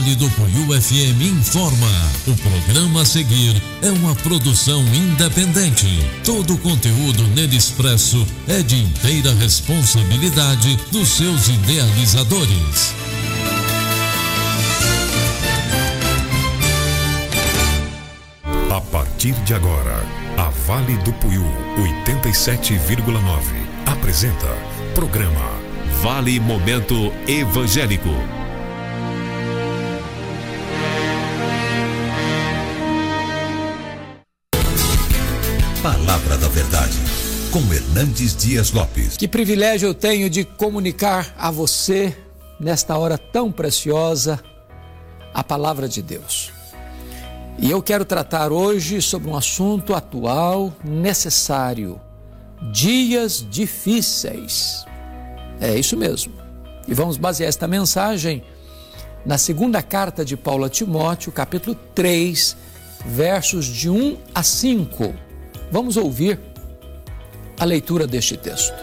Do Poiú FM informa. O programa a seguir é uma produção independente. Todo o conteúdo nele expresso é de inteira responsabilidade dos seus idealizadores. A partir de agora, a Vale do Poiú 87,9 apresenta programa Vale Momento Evangélico. Palavra da Verdade, com Hernandes Dias Lopes. Que privilégio eu tenho de comunicar a você, nesta hora tão preciosa, a Palavra de Deus. E eu quero tratar hoje sobre um assunto atual, necessário: dias difíceis. É isso mesmo. E vamos basear esta mensagem na segunda carta de Paulo a Timóteo, capítulo 3, versos de 1 a 5. Vamos ouvir a leitura deste texto.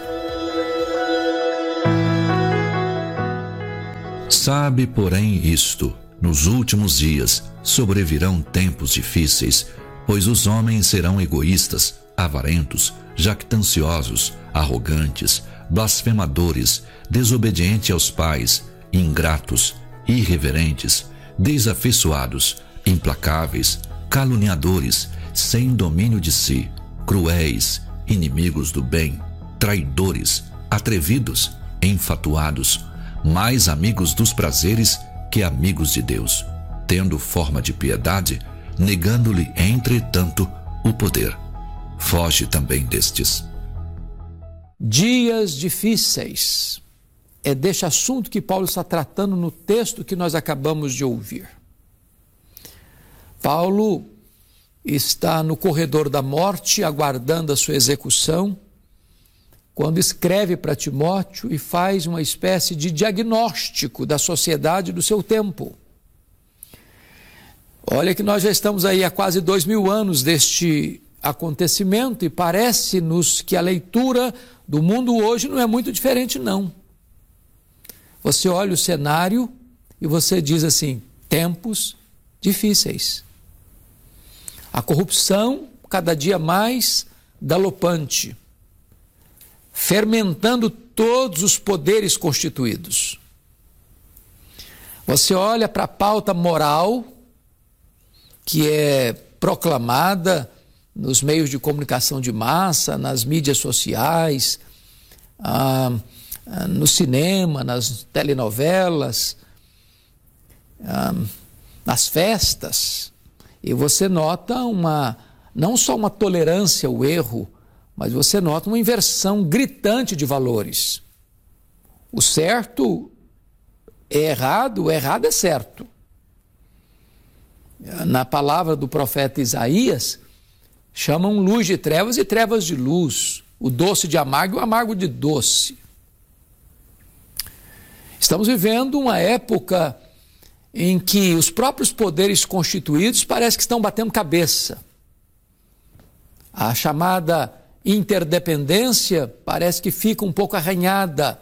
Sabe, porém, isto: nos últimos dias sobrevirão tempos difíceis, pois os homens serão egoístas, avarentos, jactanciosos, arrogantes, blasfemadores, desobedientes aos pais, ingratos, irreverentes, desafeiçoados, implacáveis, caluniadores, sem domínio de si, cruéis, inimigos do bem, traidores, atrevidos, enfatuados, mais amigos dos prazeres que amigos de Deus, tendo forma de piedade, negando-lhe, entretanto, o poder. Foge também destes. Dias difíceis. É deste assunto que Paulo está tratando no texto que nós acabamos de ouvir. Paulo está no corredor da morte, aguardando a sua execução, quando escreve para Timóteo e faz uma espécie de diagnóstico da sociedade do seu tempo. Olha que nós já estamos aí há quase 2000 anos deste acontecimento e parece-nos que a leitura do mundo hoje não é muito diferente, não. Você olha o cenário e você diz assim: tempos difíceis. A corrupção cada dia mais galopante, fermentando todos os poderes constituídos. Você olha para a pauta moral que é proclamada nos meios de comunicação de massa, nas mídias sociais, no cinema, nas telenovelas, nas festas. E você nota não só uma tolerância ao erro, mas você nota uma inversão gritante de valores. O certo é errado, o errado é certo. Na palavra do profeta Isaías, chamam luz de trevas e trevas de luz, o doce de amargo e o amargo de doce. Estamos vivendo uma época em que os próprios poderes constituídos parece que estão batendo cabeça. A chamada interdependência parece que fica um pouco arranhada.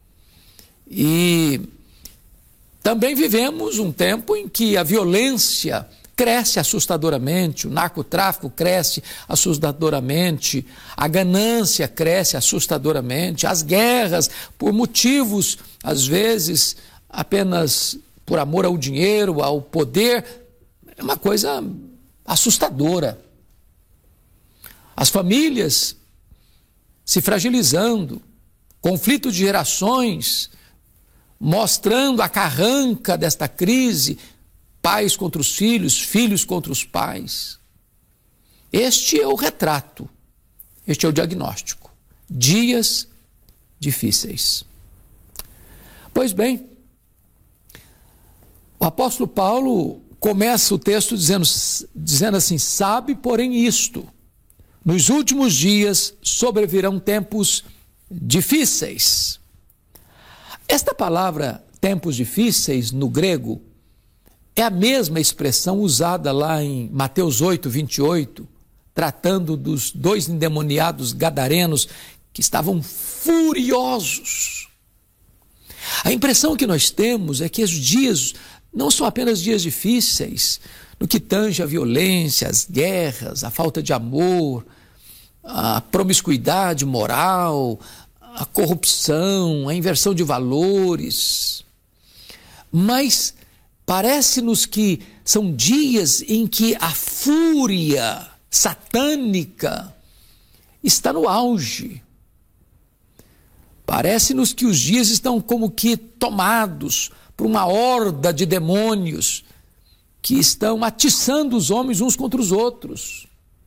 E também vivemos um tempo em que a violência cresce assustadoramente, o narcotráfico cresce assustadoramente, a ganância cresce assustadoramente, as guerras, por motivos, às vezes, apenas por amor ao dinheiro, ao poder, é uma coisa assustadora. As famílias se fragilizando, conflito de gerações, mostrando a carranca desta crise, pais contra os filhos, filhos contra os pais. Este é o retrato, este é o diagnóstico. Dias difíceis. Pois bem, o apóstolo Paulo começa o texto dizendo assim: sabe, porém, isto: nos últimos dias sobrevirão tempos difíceis. Esta palavra, tempos difíceis, no grego, é a mesma expressão usada lá em Mateus 8, 28, tratando dos 2 endemoniados gadarenos que estavam furiosos. A impressão que nós temos é que os dias não são apenas dias difíceis no que tange a violência, as guerras, a falta de amor, a promiscuidade moral, a corrupção, a inversão de valores. Mas parece-nos que são dias em que a fúria satânica está no auge. Parece-nos que os dias estão como que tomados por uma horda de demônios que estão atiçando os homens uns contra os outros.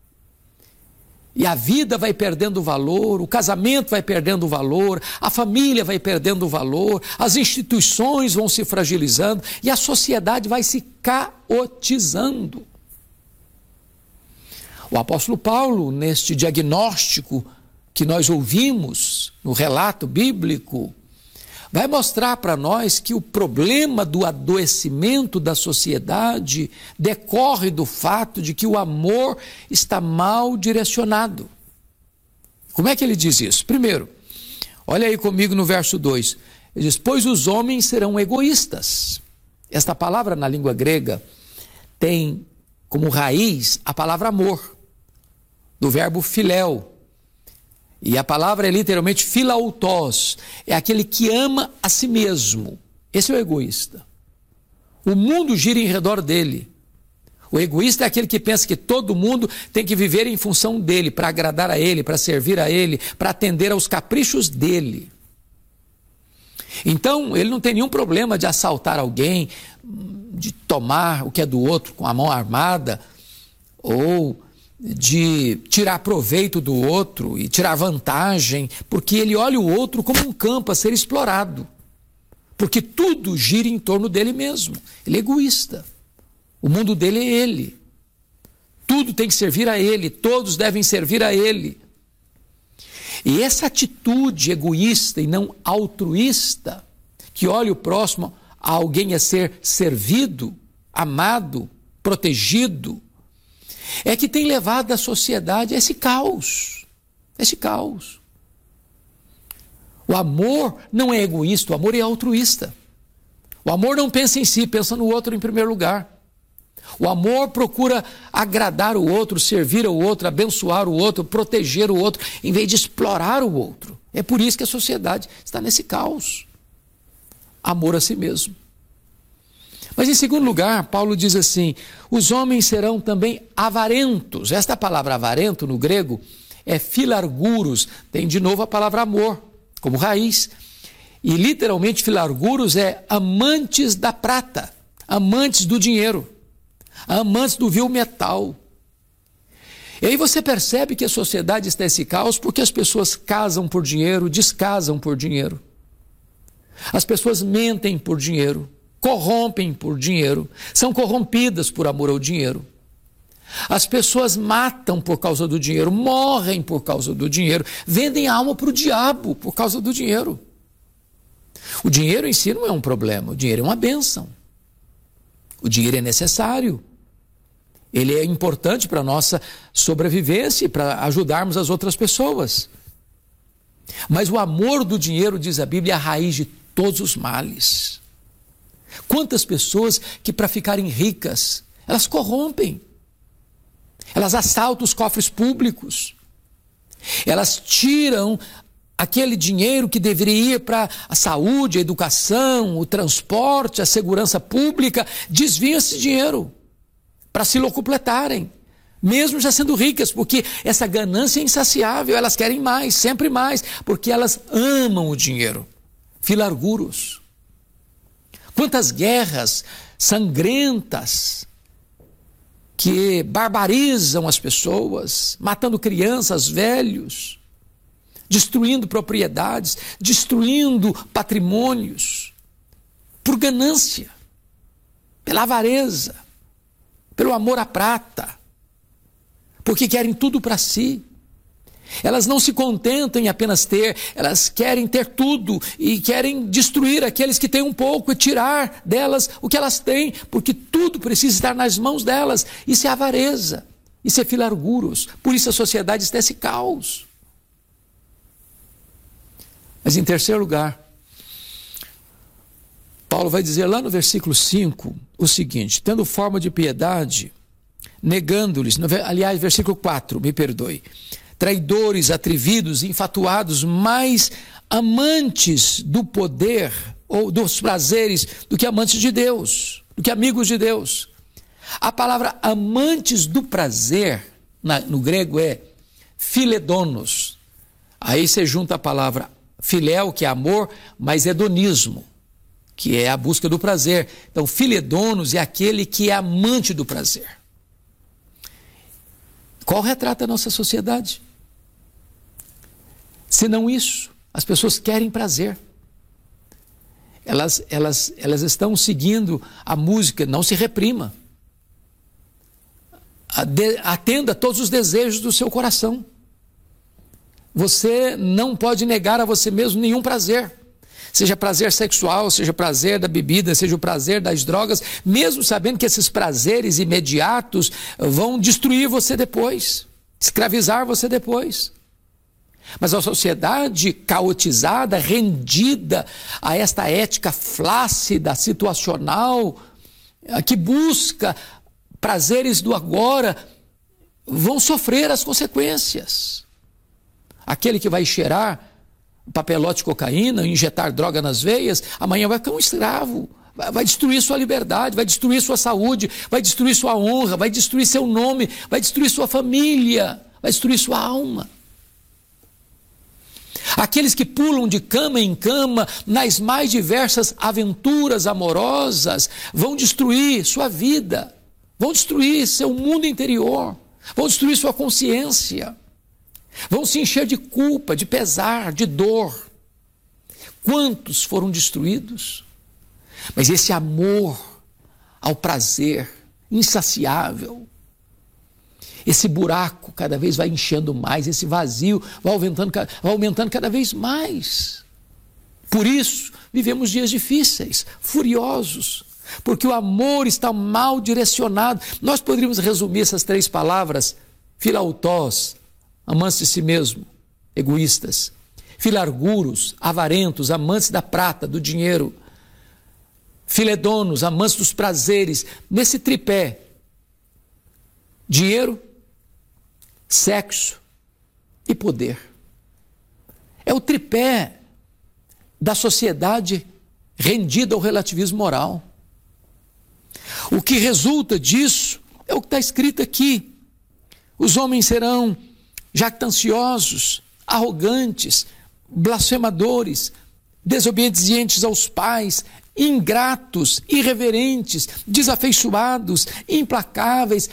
E a vida vai perdendo valor, o casamento vai perdendo valor, a família vai perdendo valor, as instituições vão se fragilizando e a sociedade vai se caotizando. O apóstolo Paulo, neste diagnóstico que nós ouvimos no relato bíblico, vai mostrar para nós que o problema do adoecimento da sociedade decorre do fato de que o amor está mal direcionado. Como é que ele diz isso? Primeiro, olha aí comigo no verso 2. Ele diz, pois os homens serão egoístas. Esta palavra na língua grega tem como raiz a palavra amor, do verbo filéu. E a palavra é literalmente filautos, é aquele que ama a si mesmo. Esse é o egoísta. O mundo gira em redor dele. O egoísta é aquele que pensa que todo mundo tem que viver em função dele, para agradar a ele, para servir a ele, para atender aos caprichos dele. Então, ele não tem nenhum problema de assaltar alguém, de tomar o que é do outro com a mão armada, ou de tirar proveito do outro e tirar vantagem, porque ele olha o outro como um campo a ser explorado, porque tudo gira em torno dele mesmo. Ele é egoísta, o mundo dele é ele, tudo tem que servir a ele, todos devem servir a ele. E essa atitude egoísta e não altruísta, que olha o próximo a alguém a ser servido, amado, protegido, é que tem levado a sociedade a esse caos. Esse caos. O amor não é egoísta, o amor é altruísta. O amor não pensa em si, pensa no outro em primeiro lugar. O amor procura agradar o outro, servir ao outro, abençoar o outro, proteger o outro, em vez de explorar o outro. É por isso que a sociedade está nesse caos. Amor a si mesmo. Mas em segundo lugar, Paulo diz assim, os homens serão também avarentos. Esta palavra avarento no grego é filarguros, tem de novo a palavra amor como raiz. E literalmente filarguros é amantes da prata, amantes do dinheiro, amantes do vil metal. E aí você percebe que a sociedade está nesse caos porque as pessoas casam por dinheiro, descasam por dinheiro. As pessoas mentem por dinheiro, corrompem por dinheiro, são corrompidas por amor ao dinheiro. As pessoas matam por causa do dinheiro, morrem por causa do dinheiro, vendem a alma para o diabo por causa do dinheiro. O dinheiro em si não é um problema, o dinheiro é uma bênção. O dinheiro é necessário. Ele é importante para a nossa sobrevivência e para ajudarmos as outras pessoas. Mas o amor do dinheiro, diz a Bíblia, é a raiz de todos os males. Quantas pessoas que para ficarem ricas, elas corrompem, elas assaltam os cofres públicos, elas tiram aquele dinheiro que deveria ir para a saúde, a educação, o transporte, a segurança pública, desviam esse dinheiro para se locupletarem, mesmo já sendo ricas, porque essa ganância é insaciável, elas querem mais, sempre mais, porque elas amam o dinheiro. Filarguros. Quantas guerras sangrentas que barbarizam as pessoas, matando crianças, velhos, destruindo propriedades, destruindo patrimônios, por ganância, pela avareza, pelo amor à prata, porque querem tudo para si. Elas não se contentam em apenas ter, elas querem ter tudo e querem destruir aqueles que têm um pouco e tirar delas o que elas têm, porque tudo precisa estar nas mãos delas. Isso é avareza, isso é filarguros, por isso a sociedade está nesse caos. Mas em terceiro lugar, Paulo vai dizer lá no versículo 5 o seguinte: tendo forma de piedade, negando-lhes, aliás, versículo 4, me perdoe, traidores, atrevidos, infatuados, mais amantes do poder ou dos prazeres do que amantes de Deus, do que amigos de Deus. A palavra amantes do prazer, no grego, é filedonos. Aí você junta a palavra filéu, que é amor, mas hedonismo, que é a busca do prazer. Então, filedonos é aquele que é amante do prazer. Qual retrata a nossa sociedade? Se não isso, as pessoas querem prazer. Elas estão seguindo a música, não se reprima. Atenda a todos os desejos do seu coração. Você não pode negar a você mesmo nenhum prazer. Seja prazer sexual, seja prazer da bebida, seja o prazer das drogas, mesmo sabendo que esses prazeres imediatos vão destruir você depois, escravizar você depois. Mas a sociedade caotizada, rendida a esta ética flácida, situacional, que busca prazeres do agora, vão sofrer as consequências. Aquele que vai cheirar papelote de cocaína, injetar droga nas veias, amanhã vai ficar um escravo, vai destruir sua liberdade, vai destruir sua saúde, vai destruir sua honra, vai destruir seu nome, vai destruir sua família, vai destruir sua alma. Aqueles que pulam de cama em cama nas mais diversas aventuras amorosas vão destruir sua vida, vão destruir seu mundo interior, vão destruir sua consciência, vão se encher de culpa, de pesar, de dor. Quantos foram destruídos? Mas esse amor ao prazer insaciável, esse buraco cada vez vai enchendo mais, esse vazio vai aumentando cada vez mais. Por isso, vivemos dias difíceis, furiosos, porque o amor está mal direcionado. Nós poderíamos resumir essas 3 palavras: filautós, amantes de si mesmo, egoístas; filarguros, avarentos, amantes da prata, do dinheiro; filedonos, amantes dos prazeres. Nesse tripé: dinheiro, sexo e poder. É o tripé da sociedade rendida ao relativismo moral. O que resulta disso é o que está escrito aqui: os homens serão jactanciosos, arrogantes, blasfemadores, desobedientes aos pais, ingratos, irreverentes, desafeiçoados, implacáveis,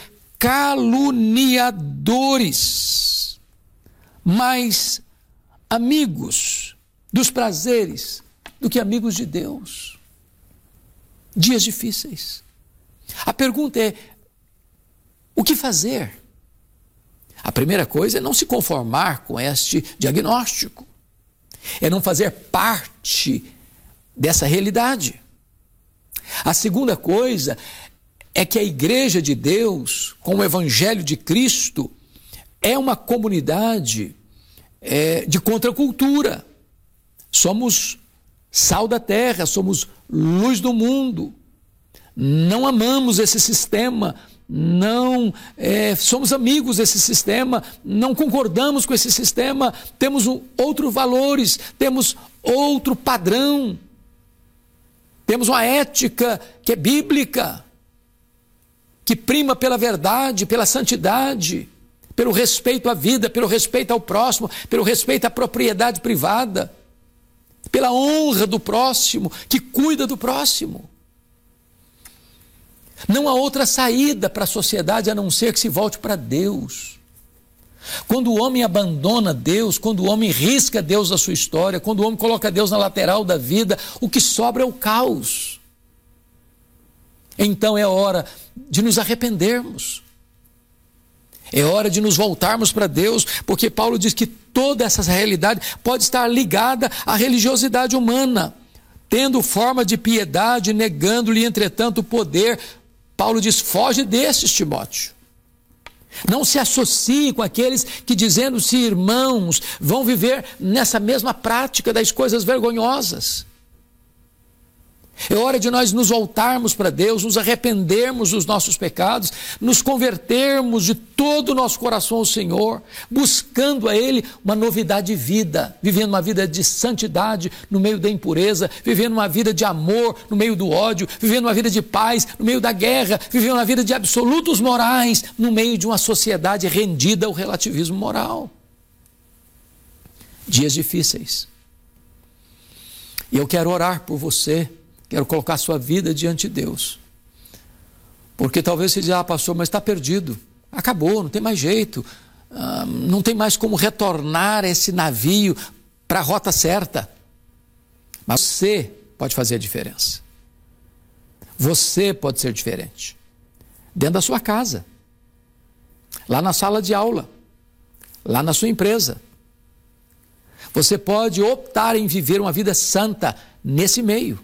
caluniadores, mais amigos dos prazeres do que amigos de Deus. Dias difíceis. A pergunta é: o que fazer? A primeira coisa é não se conformar com este diagnóstico, é não fazer parte dessa realidade. A segunda coisa é que a Igreja de Deus, com o Evangelho de Cristo, é uma comunidade de contracultura. Somos sal da terra, somos luz do mundo. Não amamos esse sistema, não somos amigos desse sistema, não concordamos com esse sistema, temos outros valores, temos outro padrão, temos uma ética que é bíblica, que prima pela verdade, pela santidade, pelo respeito à vida, pelo respeito ao próximo, pelo respeito à propriedade privada, pela honra do próximo, que cuida do próximo. Não há outra saída para a sociedade a não ser que se volte para Deus. Quando o homem abandona Deus, quando o homem risca Deus da sua história, quando o homem coloca Deus na lateral da vida, o que sobra é o caos. Então é hora de nos arrependermos. É hora de nos voltarmos para Deus, porque Paulo diz que toda essa realidade pode estar ligada à religiosidade humana, tendo forma de piedade, negando-lhe, entretanto, o poder. Paulo diz: foge destes, Timóteo. Não se associe com aqueles que, dizendo-se irmãos, vão viver nessa mesma prática das coisas vergonhosas. É hora de nós nos voltarmos para Deus, nos arrependermos dos nossos pecados, nos convertermos de todo o nosso coração ao Senhor, buscando a Ele uma novidade de vida, vivendo uma vida de santidade no meio da impureza, vivendo uma vida de amor no meio do ódio, vivendo uma vida de paz no meio da guerra, vivendo uma vida de absolutos morais no meio de uma sociedade rendida ao relativismo moral. Dias difíceis. E eu quero orar por você. Quero colocar a sua vida diante de Deus. Porque talvez você diga, pastor, mas está perdido. Acabou, não tem mais jeito. Não tem mais como retornar esse navio para a rota certa. Mas você pode fazer a diferença. Você pode ser diferente. Dentro da sua casa. Lá na sala de aula. Lá na sua empresa. Você pode optar em viver uma vida santa nesse meio.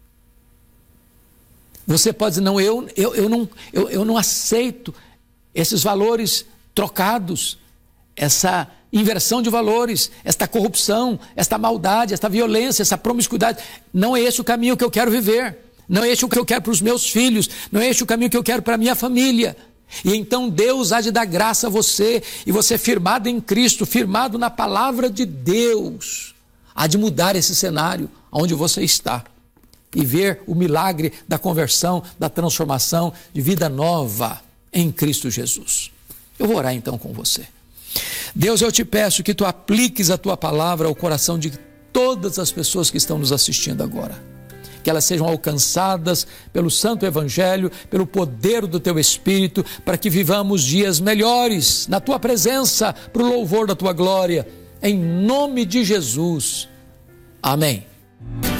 Você pode dizer, não, eu não aceito esses valores trocados, essa inversão de valores, esta corrupção, esta maldade, esta violência, essa promiscuidade. Não é esse o caminho que eu quero viver. Não é esse o que eu quero para os meus filhos. Não é esse o caminho que eu quero para a minha família. E então Deus há de dar graça a você, e você firmado em Cristo, firmado na palavra de Deus, há de mudar esse cenário onde você está. E ver o milagre da conversão, da transformação de vida nova em Cristo Jesus. Eu vou orar então com você. Deus, eu te peço que tu apliques a tua palavra ao coração de todas as pessoas que estão nos assistindo agora. Que elas sejam alcançadas pelo Santo Evangelho, pelo poder do teu Espírito, para que vivamos dias melhores na tua presença, para o louvor da tua glória. Em nome de Jesus. Amém.